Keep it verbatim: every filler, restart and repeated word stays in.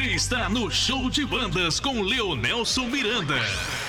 Você está no Show de Bandas com Leonelson Miranda.